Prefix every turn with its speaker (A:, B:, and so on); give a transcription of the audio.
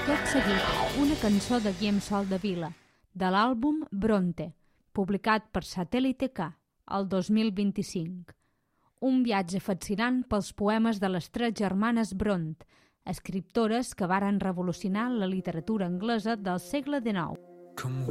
A: Tot seguit, una cançó de Guillem Sol de Vila, de l'àlbum Bronte, publicat per Satèl·lite K, el 2025. Un viatge fascinant pels poemes de les tres germanes Brontë, escriptores que varen revolucionar la literatura anglesa del segle XIX.